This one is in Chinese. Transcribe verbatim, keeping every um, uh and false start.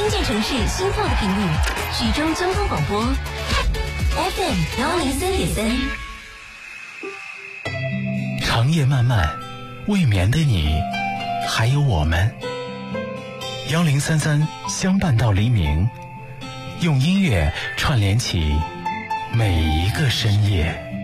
新建城市心跳的频率，徐州交通广播 F M 幺零三点三。 长夜漫漫，未眠的你，还有我们。幺零三三相伴到黎明，用音乐串联起每一个深夜。